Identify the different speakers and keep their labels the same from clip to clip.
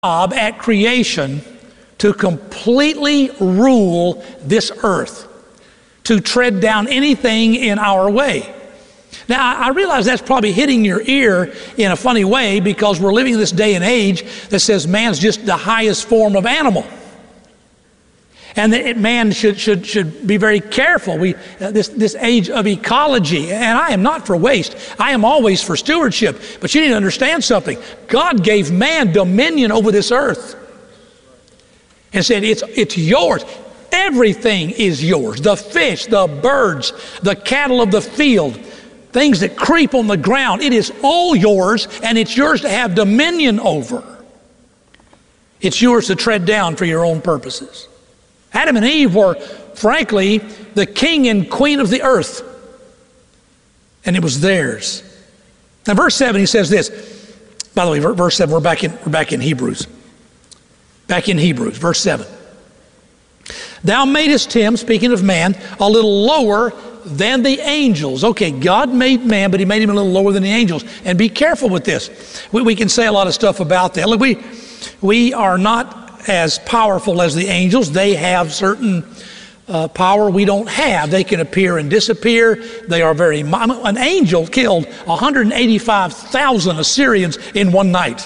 Speaker 1: job at creation to completely rule this earth, to tread down anything in our way. Now, I realize that's probably hitting your ear in a funny way because we're living in this day and age that says man's just the highest form of animal. And that man should be very careful. This age of ecology, and I am not for waste. I am always for stewardship. But you need to understand something. God gave man dominion over this earth and said, it's yours. Everything is yours. The fish, the birds, the cattle of the field, things that creep on the ground. It is all yours, and it's yours to have dominion over. It's yours to tread down for your own purposes. Adam and Eve were, frankly, the king and queen of the earth. And it was theirs. Now, verse 7, he says this. By the way, verse 7, we're back in Hebrews. Back in Hebrews, verse 7. Thou madest him, speaking of man, a little lower than the angels. Okay, God made man, but he made him a little lower than the angels. And be careful with this. We can say a lot of stuff about that. Look, we are not as powerful as the angels. They have certain power we don't have. They can appear and disappear. They are very... An angel killed 185,000 Assyrians in one night.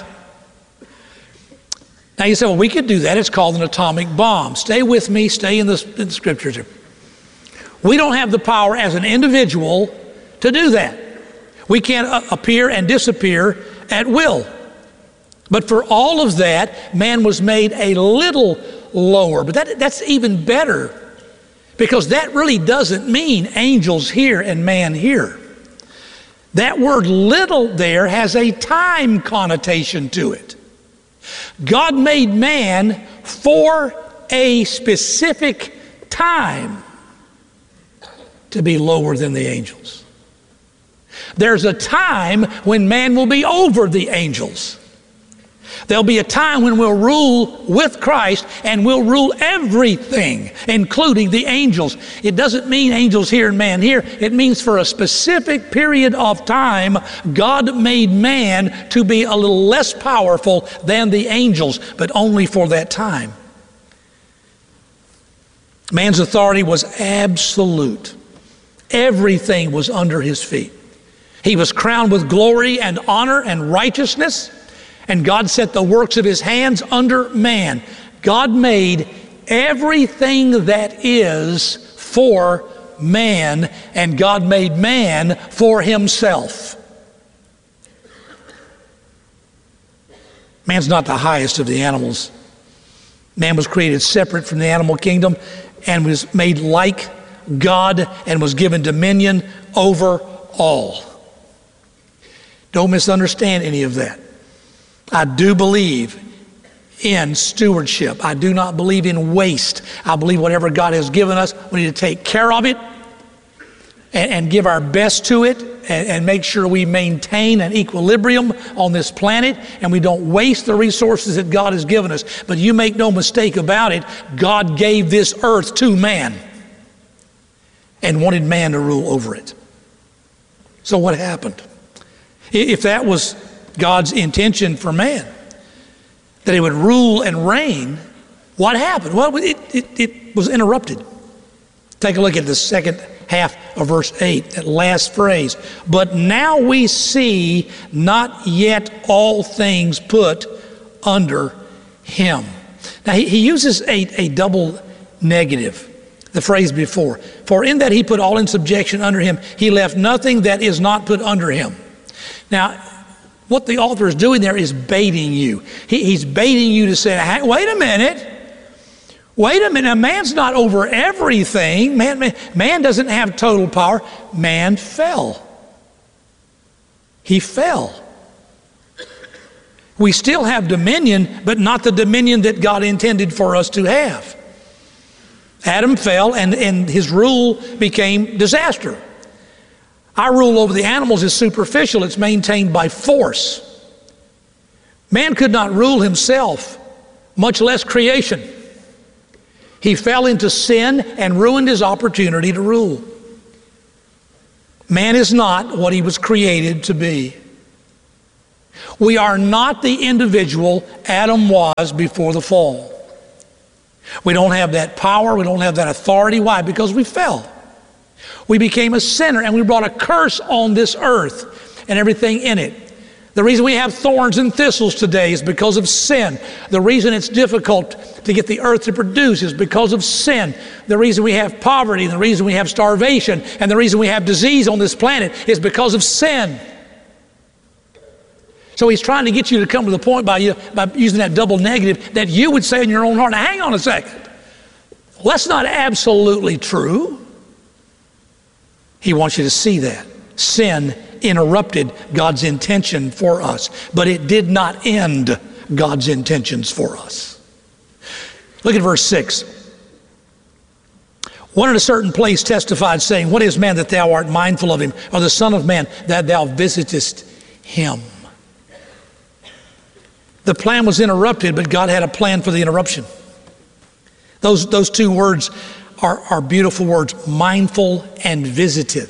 Speaker 1: Now you say, well, we could do that. It's called an atomic bomb. Stay with me. Stay in the scriptures here. We don't have the power as an individual to do that. We can't appear and disappear at will. But for all of that, man was made a little lower. But that's even better, because that really doesn't mean angels here and man here. That word little there has a time connotation to it. God made man for a specific time to be lower than the angels. There's a time when man will be over the angels. There'll be a time when we'll rule with Christ, and we'll rule everything, including the angels. It doesn't mean angels here and man here. It means for a specific period of time, God made man to be a little less powerful than the angels, but only for that time. Man's authority was absolute. Everything was under his feet. He was crowned with glory and honor and righteousness. And God set the works of his hands under man. God made everything that is for man, and God made man for himself. Man's not the highest of the animals. Man was created separate from the animal kingdom and was made like God and was given dominion over all. Don't misunderstand any of that. I do believe in stewardship. I do not believe in waste. I believe whatever God has given us, we need to take care of it and give our best to it and make sure we maintain an equilibrium on this planet and we don't waste the resources that God has given us. But you make no mistake about it, God gave this earth to man and wanted man to rule over it. So what happened? If that was God's intention for man, that he would rule and reign, what happened? Well, it was interrupted. Take a look at the second half of verse 8, that last phrase. But now we see not yet all things put under him. Now he uses a double negative, the phrase before. For in that he put all in subjection under him, he left nothing that is not put under him. Now, what the author is doing there is baiting you. He's baiting you to say, hey, wait a minute. Now, man's not over everything. Man doesn't have total power. Man fell. He fell. We still have dominion, but not the dominion that God intended for us to have. Adam fell, and his rule became disaster. Our rule over the animals is superficial. It's maintained by force. Man could not rule himself, much less creation. He fell into sin and ruined his opportunity to rule. Man is not what he was created to be. We are not the individual Adam was before the fall. We don't have that power. We don't have that authority. Why? Because we fell. We became a sinner, and we brought a curse on this earth and everything in it. The reason we have thorns and thistles today is because of sin. The reason it's difficult to get the earth to produce is because of sin. The reason we have poverty, and the reason we have starvation, and the reason we have disease on this planet is because of sin. So he's trying to get you to come to the point by using that double negative that you would say in your own heart, now hang on a second. Well, that's not absolutely true. He wants you to see that. Sin interrupted God's intention for us, but it did not end God's intentions for us. Look at verse 6. One in a certain place testified, saying, what is man that thou art mindful of him, or the son of man that thou visitest him? The plan was interrupted, but God had a plan for the interruption. Those two words are beautiful words, mindful and visited.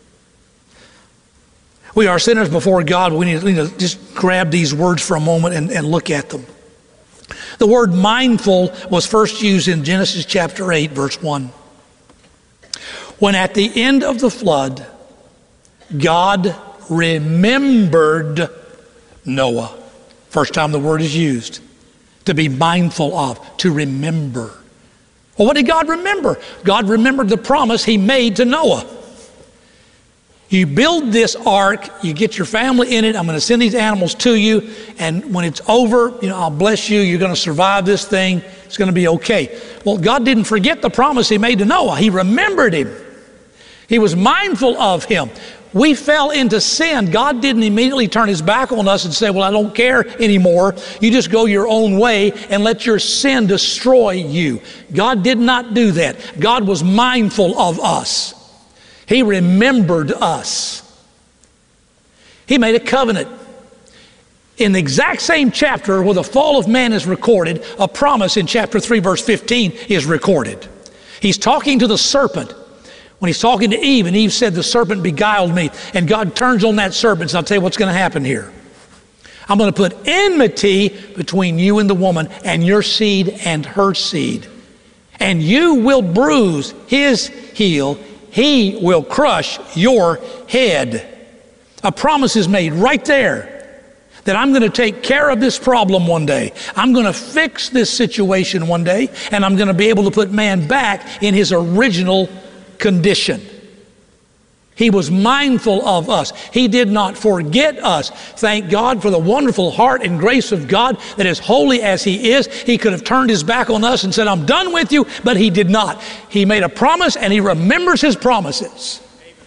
Speaker 1: We are sinners before God, but we need to just grab these words for a moment and look at them. The word mindful was first used in Genesis chapter 8, verse 1. When at the end of the flood, God remembered Noah. First time the word is used. To be mindful of, to remember. Well, what did God remember? God remembered the promise he made to Noah. You build this ark, you get your family in it, I'm going to send these animals to you, and when it's over, I'll bless you, you're going to survive this thing, it's going to be okay. Well, God didn't forget the promise he made to Noah. He remembered him. He was mindful of him. We fell into sin. God didn't immediately turn his back on us and say, well, I don't care anymore. You just go your own way and let your sin destroy you. God did not do that. God was mindful of us. He remembered us. He made a covenant. In the exact same chapter where the fall of man is recorded, a promise in chapter 3, verse 15 is recorded. He's talking to the serpent. When he's talking to Eve, and Eve said, the serpent beguiled me. And God turns on that serpent and says, I'll tell you what's going to happen here. I'm going to put enmity between you and the woman, and your seed and her seed. And you will bruise his heel. He will crush your head. A promise is made right there that I'm going to take care of this problem one day. I'm going to fix this situation one day, and I'm going to be able to put man back in his original condition. He was mindful of us. He did not forget us. Thank God for the wonderful heart and grace of God that as holy as he is, he could have turned his back on us and said, I'm done with you, but he did not. He made a promise and he remembers his promises.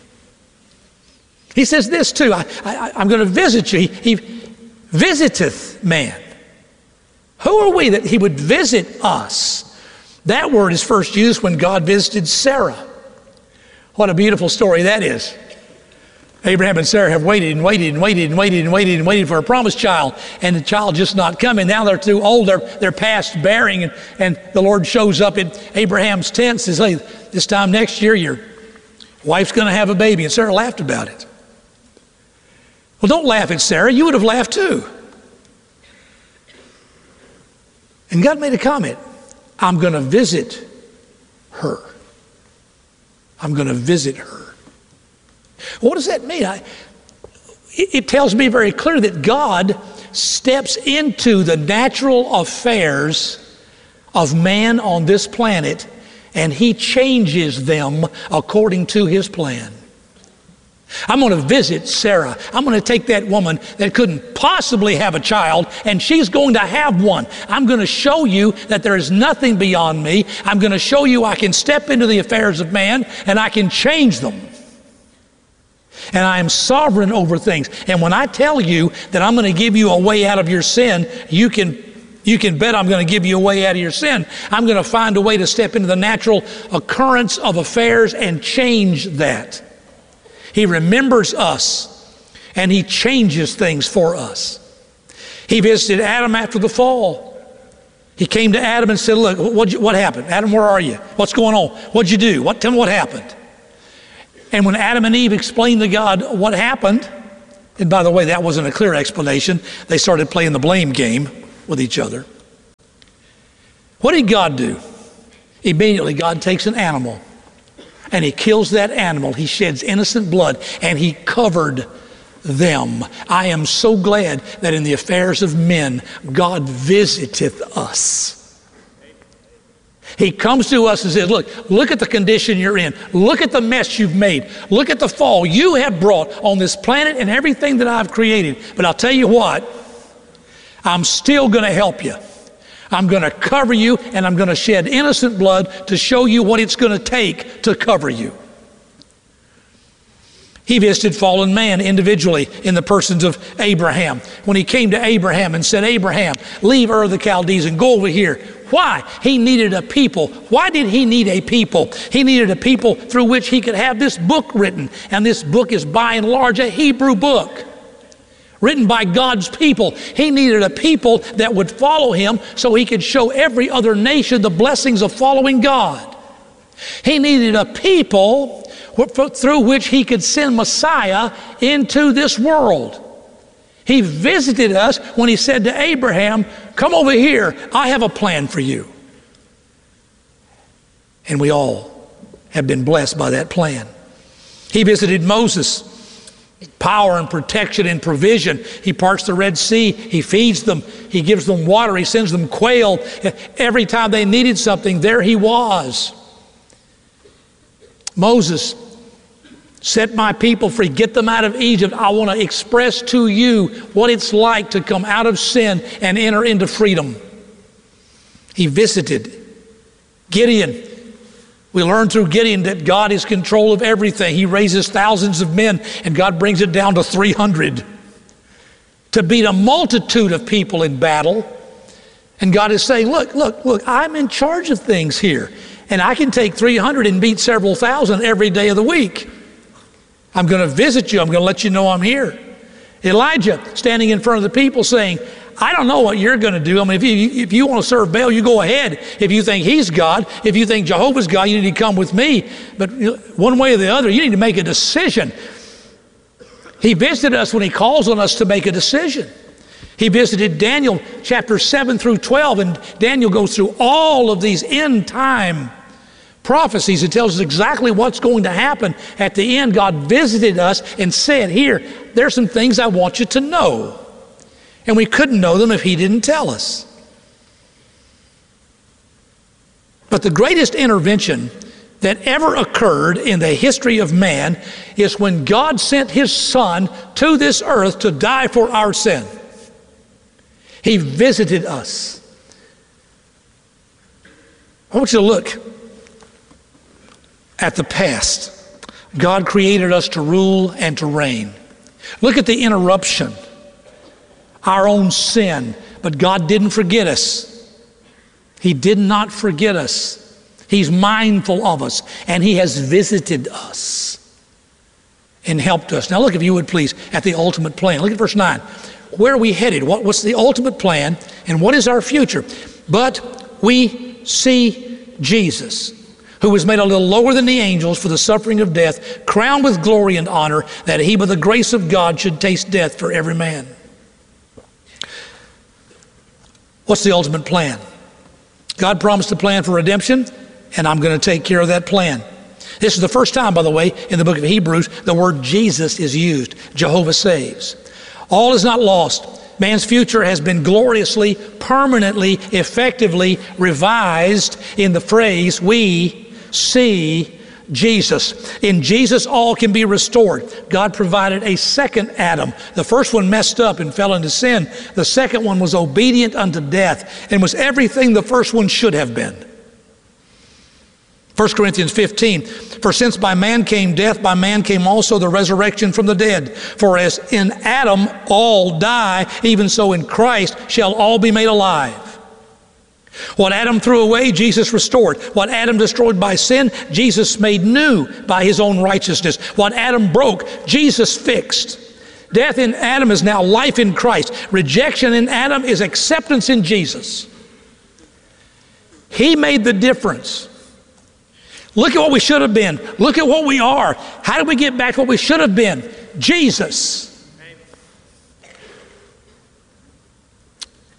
Speaker 1: He says this too, I'm going to visit you. He visiteth man. Who are we that he would visit us? That word is first used when God visited Sarah. What a beautiful story that is. Abraham and Sarah have waited and waited and waited and waited and waited and waited for a promised child, and the child just not coming. Now they're too old, they're past bearing, and the Lord shows up in Abraham's tent and says, hey, this time next year your wife's going to have a baby. And Sarah laughed about it. Well, don't laugh at Sarah. You would have laughed too. And God made a comment. I'm going to visit her. I'm going to visit her. What does that mean? It tells me very clear that God steps into the natural affairs of man on this planet, and he changes them according to his plan. I'm going to visit Sarah. I'm going to take that woman that couldn't possibly have a child, and she's going to have one. I'm going to show you that there is nothing beyond me. I'm going to show you I can step into the affairs of man, and I can change them. And I am sovereign over things. And when I tell you that I'm going to give you a way out of your sin, you can bet I'm going to give you a way out of your sin. I'm going to find a way to step into the natural occurrence of affairs and change that. He remembers us, and he changes things for us. He visited Adam after the fall. He came to Adam and said, look, what happened? Adam, where are you? What's going on? What'd you do? Tell me what happened. And when Adam and Eve explained to God what happened, And by the way, that wasn't a clear explanation. They started playing the blame game with each other. What did God do? Immediately, God takes an animal and he kills that animal. He sheds innocent blood and he covered them. I am so glad that in the affairs of men, God visiteth us. He comes to us and says, look at the condition you're in. Look at the mess you've made. Look at the fall you have brought on this planet and everything that I've created. But I'll tell you what, I'm still going to help you. I'm going to cover you, and I'm going to shed innocent blood to show you what it's going to take to cover you. He visited fallen man individually in the persons of Abraham. When he came to Abraham and said, Abraham, leave Ur of the Chaldees and go over here. Why? He needed a people. Why did he need a people? He needed a people through which he could have this book written. And this book is by and large a Hebrew book, written by God's people. He needed a people that would follow him so he could show every other nation the blessings of following God. He needed a people through which he could send Messiah into this world. He visited us when he said to Abraham, come over here, I have a plan for you. And we all have been blessed by that plan. He visited Moses. Power and protection and provision. He parts the Red Sea. He feeds them. He gives them water. He sends them quail. Every time they needed something, there he was. Moses, set my people free. Get them out of Egypt. I want to express to you what it's like to come out of sin and enter into freedom. He visited Gideon. We learn through Gideon that God is in control of everything. He raises thousands of men, and God brings it down to 300 to beat a multitude of people in battle. And God is saying, look, I'm in charge of things here, and I can take 300 and beat several thousand every day of the week. I'm going to visit you. I'm going to let you know I'm here. Elijah standing in front of the people saying, I don't know what you're going to do. I mean, if you want to serve Baal, you go ahead. If you think he's God, if you think Jehovah's God, you need to come with me. But one way or the other, you need to make a decision. He visited us when he calls on us to make a decision. He visited Daniel chapter 7 through 12, and Daniel goes through all of these end time prophecies. It tells us exactly what's going to happen. At the end, God visited us and said, here, there's some things I want you to know. And we couldn't know them if he didn't tell us. But the greatest intervention that ever occurred in the history of man is when God sent his Son to this earth to die for our sin. He visited us. I want you to look at the past. God created us to rule and to reign. Look at the interruption. Our own sin, but God didn't forget us. He did not forget us. He's mindful of us, and he has visited us and helped us. Now look, if you would please, at the ultimate plan. Look at verse 9. Where are we headed? What's the ultimate plan, and what is our future? But we see Jesus, who was made a little lower than the angels for the suffering of death, crowned with glory and honor, that he by the grace of God should taste death for every man. What's the ultimate plan? God promised a plan for redemption, and I'm going to take care of that plan. This is the first time, by the way, in the book of Hebrews, the word Jesus is used. Jehovah saves. All is not lost. Man's future has been gloriously, permanently, effectively revised in the phrase, we see Jesus. In Jesus, all can be restored. God provided a second Adam. The first one messed up and fell into sin. The second one was obedient unto death and was everything the first one should have been. 1 Corinthians 15, for since by man came death, by man came also the resurrection from the dead. For as in Adam all die, even so in Christ shall all be made alive. What Adam threw away, Jesus restored. What Adam destroyed by sin, Jesus made new by his own righteousness. What Adam broke, Jesus fixed. Death in Adam is now life in Christ. Rejection in Adam is acceptance in Jesus. He made the difference. Look at what we should have been. Look at what we are. How do we get back to what we should have been? Jesus.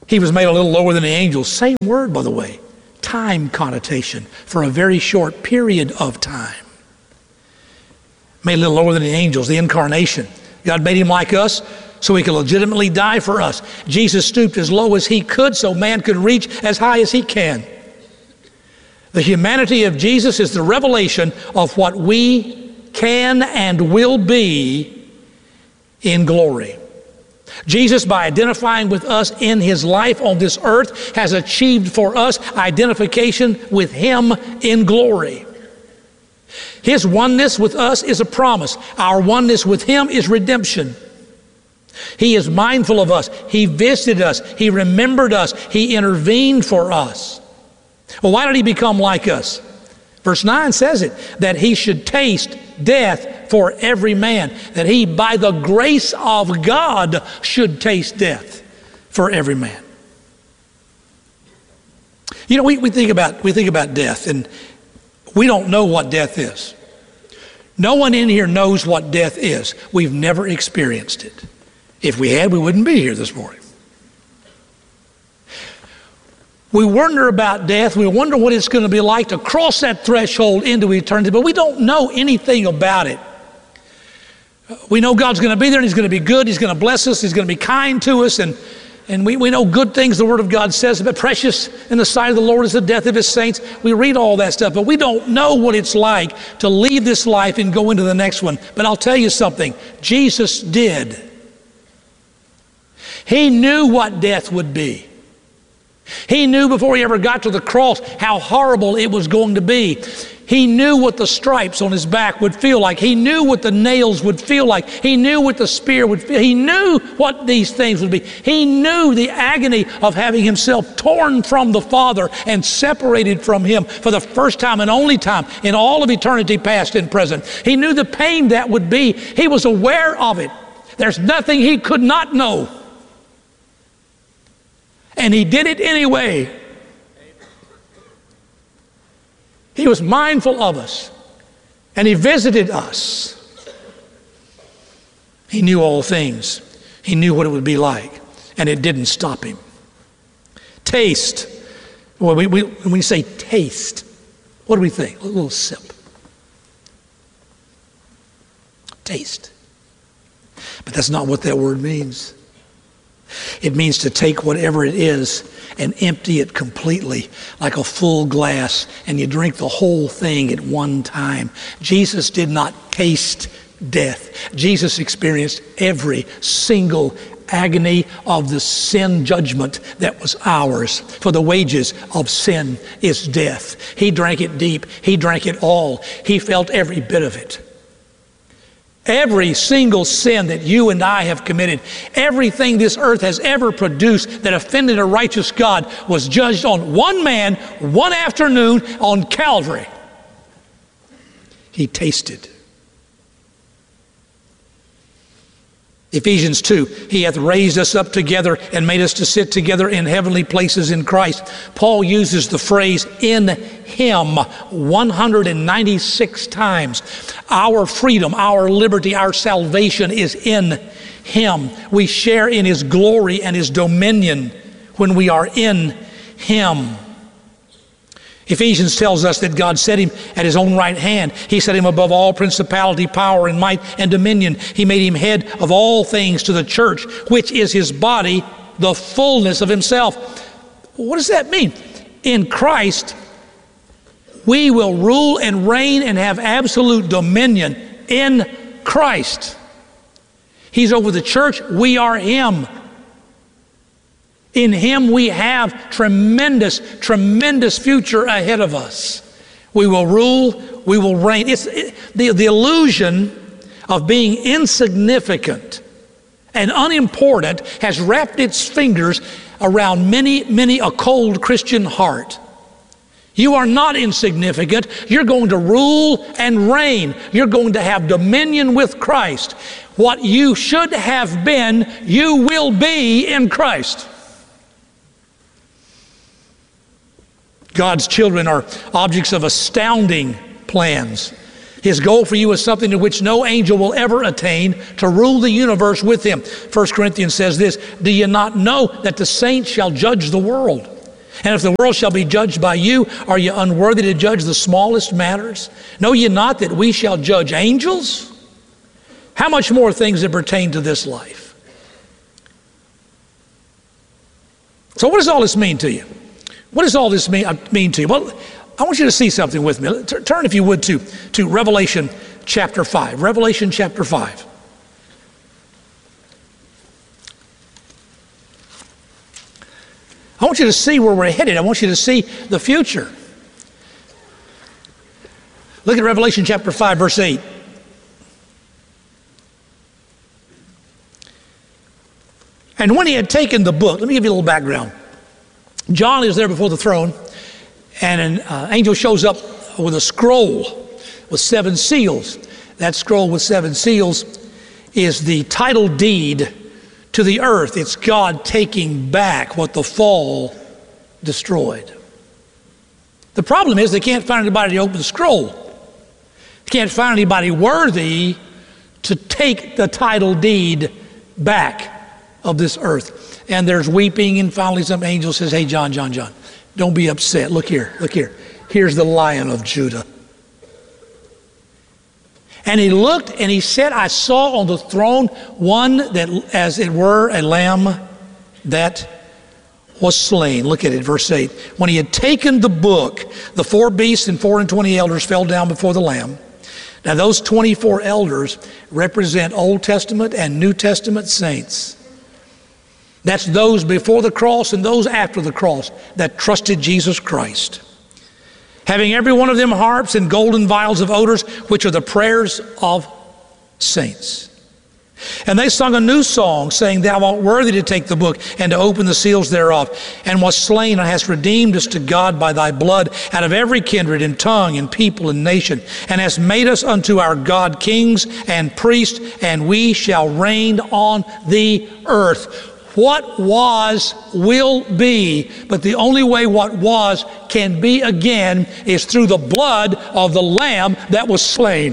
Speaker 1: He was made a little lower than the angels. Same word, by the way. Time connotation, for a very short period of time. Made a little lower than the angels, the incarnation. God made him like us so he could legitimately die for us. Jesus stooped as low as he could so man could reach as high as he can. The humanity of Jesus is the revelation of what we can and will be in glory. Jesus, by identifying with us in his life on this earth, has achieved for us identification with him in glory. His oneness with us is a promise. Our oneness with him is redemption. He is mindful of us. He visited us. He remembered us. He intervened for us. Well, why did he become like us? Verse 9 says it, that he should taste death for every man, that he, by the grace of God, should taste death for every man. You know, we think about death, and we don't know what death is. No one in here knows what death is. We've never experienced it. If we had, we wouldn't be here this morning. We wonder about death. We wonder what it's going to be like to cross that threshold into eternity, but we don't know anything about it. We know God's going to be there and he's going to be good. He's going to bless us. He's going to be kind to us. And we know good things the Word of God says, but precious in the sight of the Lord is the death of his saints. We read all that stuff, but we don't know what it's like to leave this life and go into the next one. But I'll tell you something, Jesus did. He knew what death would be. He knew before he ever got to the cross how horrible it was going to be. He knew what the stripes on his back would feel like. He knew what the nails would feel like. He knew what the spear would feel. He knew what these things would be. He knew the agony of having himself torn from the Father and separated from him for the first time and only time in all of eternity past and present. He knew the pain that would be. He was aware of it. There's nothing he could not know. And he did it anyway. He was mindful of us, and he visited us. He knew all things. He knew what it would be like, and it didn't stop him. Taste. Well, when we say taste, what do we think? A little sip. Taste. But that's not what that word means. It means to take whatever it is and empty it completely, like a full glass, and you drink the whole thing at one time. Jesus did not taste death. Jesus experienced every single agony of the sin judgment that was ours. For the wages of sin is death. He drank it deep. He drank it all. He felt every bit of it. Every single sin that you and I have committed, everything this earth has ever produced that offended a righteous God was judged on one man, one afternoon on Calvary. He tasted. Ephesians 2, he hath raised us up together and made us to sit together in heavenly places in Christ. Paul uses the phrase in him 196 times. Our freedom, our liberty, our salvation is in him. We share in his glory and his dominion when we are in him. Ephesians tells us that God set him at his own right hand. He set him above all principality, power, and might, and dominion. He made him head of all things to the church, which is his body, the fullness of himself. What does that mean? In Christ, we will rule and reign and have absolute dominion in Christ. He's over the church. We are him. In him we have tremendous, tremendous future ahead of us. We will rule, we will reign. The illusion of being insignificant and unimportant has wrapped its fingers around many a cold Christian heart. You are not insignificant. You're going to rule and reign. You're going to have dominion with Christ. What you should have been, you will be in Christ. God's children are objects of astounding plans. His goal for you is something to which no angel will ever attain, to rule the universe with him. 1 Corinthians says this, do you not know that the saints shall judge the world? And if the world shall be judged by you, are you unworthy to judge the smallest matters? Know ye not that we shall judge angels? How much more things that pertain to this life? So what does all this mean to you? What does all this mean to you? Well, I want you to see something with me. Turn, if you would, to Revelation chapter 5. Revelation chapter 5. I want you to see where we're headed. I want you to see the future. Look at Revelation chapter 5, verse 8. And when he had taken the book, let me give you a little background. John is there before the throne, and an angel shows up with a scroll with 7 seals. That scroll with 7 seals is the title deed to the earth. It's God taking back what the fall destroyed. The problem is they can't find anybody to open the scroll. They can't find anybody worthy to take the title deed back of this earth. And there's weeping, and finally some angel says, hey, John, don't be upset. Look here. Here's the Lion of Judah. And he looked and he said, I saw on the throne one that, as it were, a lamb that was slain. Look at it, verse 8. When he had taken the book, the 4 beasts and 24 elders fell down before the Lamb. Now those 24 elders represent Old Testament and New Testament saints. That's those before the cross and those after the cross that trusted Jesus Christ. Having every one of them harps and golden vials of odors, which are the prayers of saints. And they sung a new song, saying, Thou art worthy to take the book and to open the seals thereof, and was slain and hast redeemed us to God by thy blood out of every kindred and tongue and people and nation, and hast made us unto our God kings and priests, and we shall reign on the earth. What was will be, but the only way what was can be again is through the blood of the Lamb that was slain.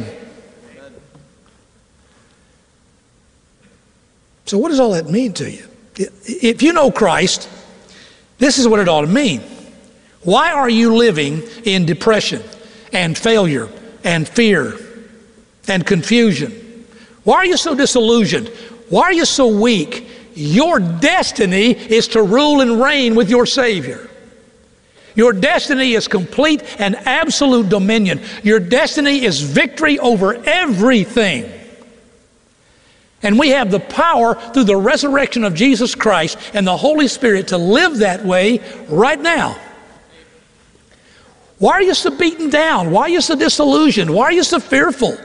Speaker 1: So what does all that mean to you? If you know Christ, this is what it ought to mean. Why are you living in depression and failure and fear and confusion? Why are you so disillusioned? Why are you so weak? Your destiny is to rule and reign with your Savior. Your destiny is complete and absolute dominion. Your destiny is victory over everything. And we have the power through the resurrection of Jesus Christ and the Holy Spirit to live that way right now. Why are you so beaten down? Why are you so disillusioned? Why are you so fearful?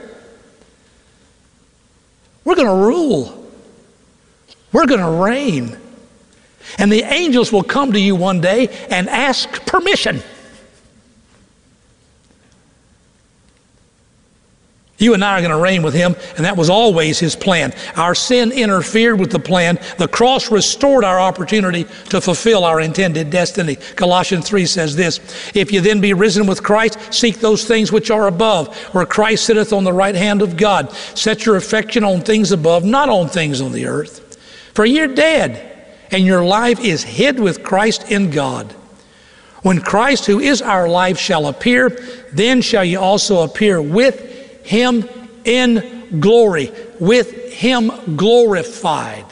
Speaker 1: We're going to rule. We're going to reign. And the angels will come to you one day and ask permission. You and I are going to reign with him, and that was always his plan. Our sin interfered with the plan. The cross restored our opportunity to fulfill our intended destiny. Colossians 3 says this, If you then be risen with Christ, seek those things which are above, where Christ sitteth on the right hand of God. Set your affection on things above, not on things on the earth. For you're dead, and your life is hid with Christ in God. When Christ, who is our life, shall appear, then shall you also appear with him in glory, with him glorified.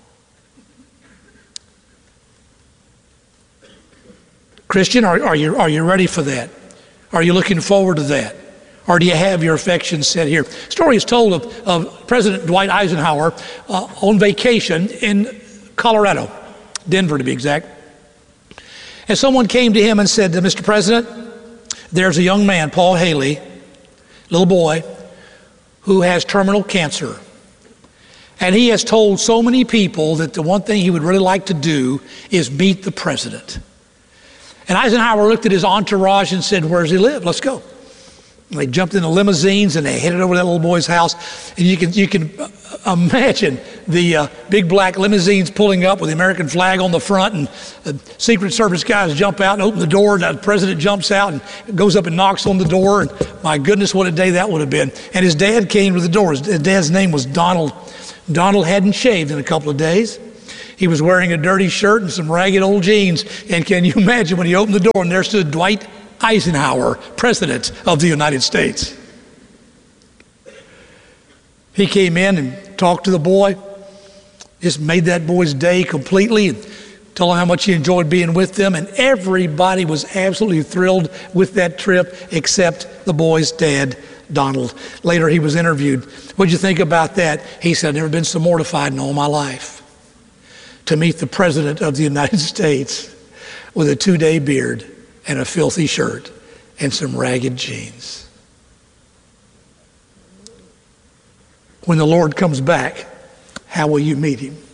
Speaker 1: Christian, are you ready for that? Are you looking forward to that? Or do you have your affections set here? Story is told of President Dwight Eisenhower on vacation in Colorado, Denver to be exact. And someone came to him and said, Mr. President, there's a young man, Paul Haley, little boy, who has terminal cancer. And he has told so many people that the one thing he would really like to do is meet the president. And Eisenhower looked at his entourage and said, where does he live? Let's go. They jumped in the limousines and they headed over to that little boy's house. And you can imagine the big black limousines pulling up with the American flag on the front, and the Secret Service guys jump out and open the door, and the president jumps out and goes up and knocks on the door. And my goodness, what a day that would have been. And his dad came to the door. His dad's name was Donald. Donald hadn't shaved in a couple of days. He was wearing a dirty shirt and some ragged old jeans. And can you imagine when he opened the door and there stood Dwight Eisenhower, President of the United States. He came in and talked to the boy, just made that boy's day completely, and told him how much he enjoyed being with them, and everybody was absolutely thrilled with that trip except the boy's dad, Donald. Later he was interviewed. What'd you think about that? He said, I've never been so mortified in all my life to meet the President of the United States with a 2-day beard and a filthy shirt and some ragged jeans. When the Lord comes back, how will you meet him?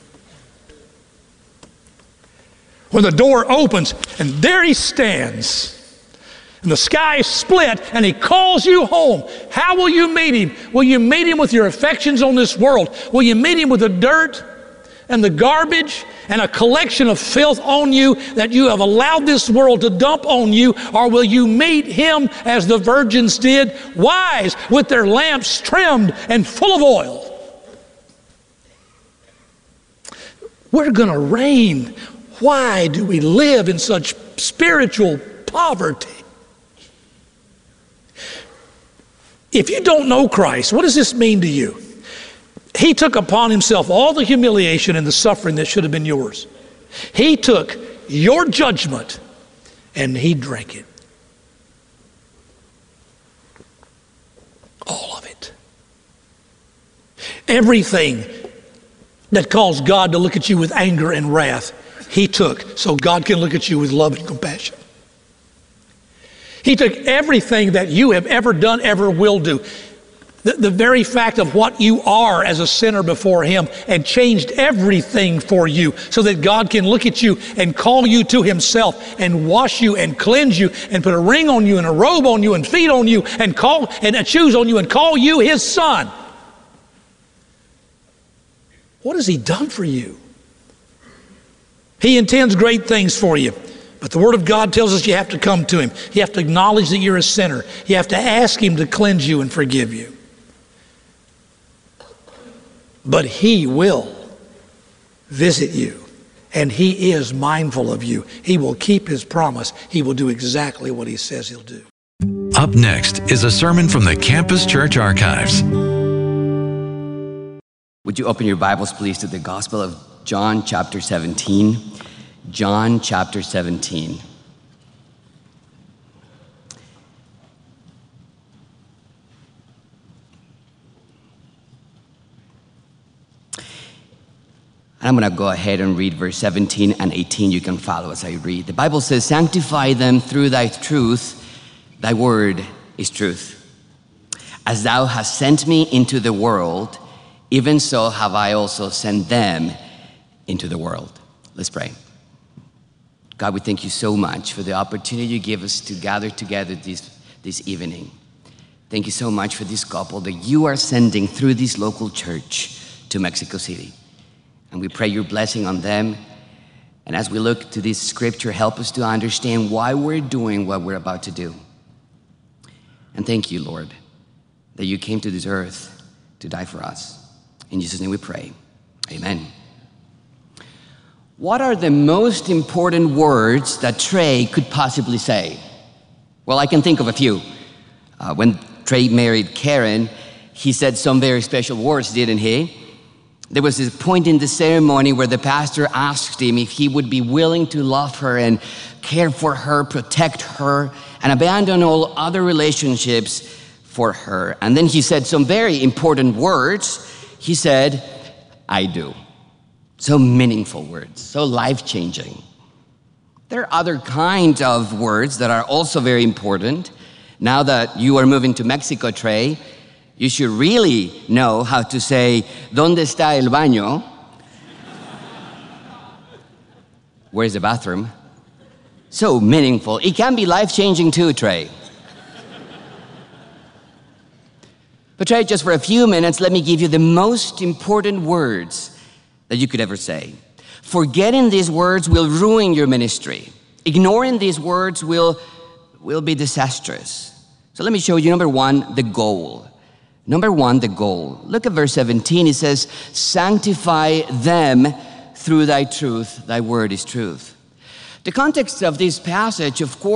Speaker 1: When the door opens and there he stands and the sky is split and he calls you home, how will you meet him? Will you meet him with your affections on this world? Will you meet him with the dirt and the garbage and a collection of filth on you that you have allowed this world to dump on you? Or will you meet him as the virgins did, wise, with their lamps trimmed and full of oil? We're going to reign. Why do we live in such spiritual poverty? If you don't know Christ, what does this mean to you? He took upon himself all the humiliation and the suffering that should have been yours. He took your judgment and he drank it. All of it. Everything that caused God to look at you with anger and wrath, he took so God can look at you with love and compassion. He took everything that you have ever done, ever will do. The very fact of what you are as a sinner before him, and changed everything for you so that God can look at you and call you to himself and wash you and cleanse you and put a ring on you and a robe on you and feet on you and call and a shoes on you and call you his son. What has he done for you? He intends great things for you. But the Word of God tells us you have to come to him. You have to acknowledge that you're a sinner. You have to ask him to cleanse you and forgive you. But he will visit you, and he is mindful of you. He will keep his promise. He will do exactly what he says he'll do.
Speaker 2: Up next is a sermon from the Campus Church Archives.
Speaker 3: Would you open your Bibles, please, to the Gospel of John chapter 17. John chapter 17. I'm going to go ahead and read verse 17 and 18. You can follow as I read. The Bible says, "Sanctify them through thy truth. Thy word is truth. As thou hast sent me into the world, even so have I also sent them into the world." Let's pray. God, we thank you so much for the opportunity you give us to gather together this evening. Thank you so much for this couple that you are sending through this local church to Mexico City. And we pray your blessing on them. And as we look to this scripture, help us to understand why we're doing what we're about to do. And thank you, Lord, that you came to this earth to die for us. In Jesus' name we pray. Amen. What are the most important words that Trey could possibly say? Well, I can think of a few. When Trey married Karen, he said some very special words, didn't he? There was this point in the ceremony where the pastor asked him if he would be willing to love her and care for her, protect her, and abandon all other relationships for her. And then he said some very important words. He said, "I do." So meaningful words, so life-changing. There are other kinds of words that are also very important. Now that you are moving to Mexico, Trey, you should really know how to say, "¿Dónde está el baño?" Where's the bathroom? So meaningful. It can be life-changing too, Trey. But try it just for a few minutes. Let me give you the most important words that you could ever say. Forgetting these words will ruin your ministry. Ignoring these words will be disastrous. So let me show you, number one, the goal. Number one, the goal. Look at verse 17. It says, sanctify them through thy truth. Thy word is truth. The context of this passage, of course,